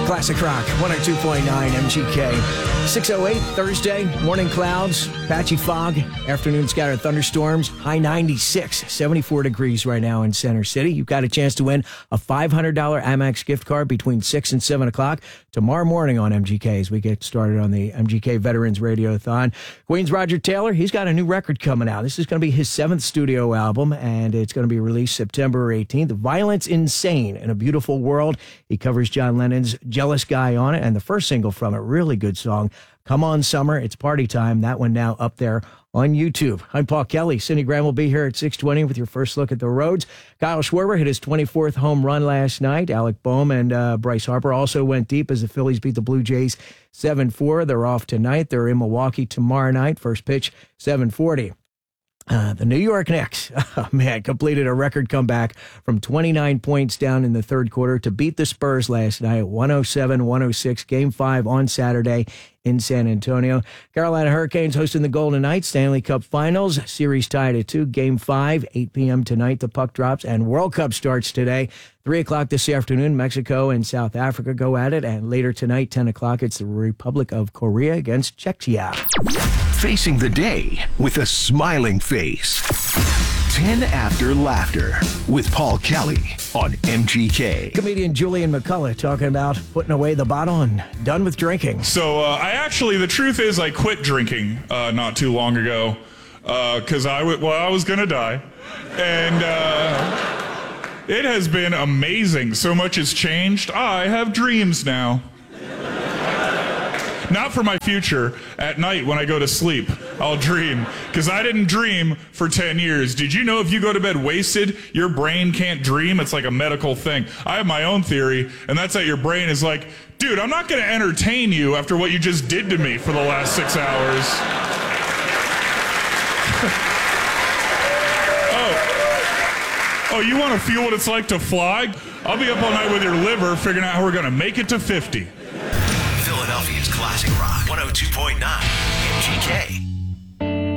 Classic Rock, 102.9 MGK. 6:08 Thursday, morning clouds, patchy fog, afternoon scattered thunderstorms, high 96, 74 degrees right now in Center City. You've got a chance to win a $500 Amex gift card between 6 and 7 o'clock tomorrow morning on MGK as we get started on the MGK Veterans Radiothon. Queen's Roger Taylor, he's got a new record coming out. This is going to be his 7th studio album, and it's going to be released September 18th. Violence Insane in a Beautiful World. He covers John Lennon's Jealous Guy on it, and the first single from it, really good song, Come On Summer, It's Party Time. That one now up there on YouTube. I'm Paul Kelly. Cindy Graham will be here at 6:20 with your first look at the roads. Kyle Schwarber hit his 24th home run last night. Alec Boehm and Bryce Harper also went deep as the Phillies beat the Blue Jays 7-4. They're off tonight. They're in Milwaukee tomorrow night. First pitch, 7:40. The New York Knicks, completed a record comeback from 29 points down in the third quarter to beat the Spurs last night, 107-106, Game 5 on Saturday in San Antonio. Carolina Hurricanes hosting the Golden Knights, Stanley Cup Finals, series tied at 2, Game 5, 8 p.m. tonight, the puck drops, and World Cup starts today. 3 o'clock this afternoon, Mexico and South Africa go at it, and later tonight, 10 o'clock, it's the Republic of Korea against Czechia. Facing the day with a smiling face. 10 After Laughter with Paul Kelly on MGK. Comedian Julian McCullough talking about putting away the bottle and done with drinking. So the truth is I quit drinking not too long ago because I was going to die. And it has been amazing. So much has changed. I have dreams now. Not for my future. At night when I go to sleep, I'll dream. Because I didn't dream for 10 years. Did you know if you go to bed wasted, your brain can't dream? It's like a medical thing. I have my own theory, and that's that your brain is like, dude, I'm not going to entertain you after what you just did to me for the last 6 hours. Oh, you want to feel what it's like to fly? I'll be up all night with your liver figuring out how we're going to make it to 50. Philadelphia's Classic Rock 102.9 MGK.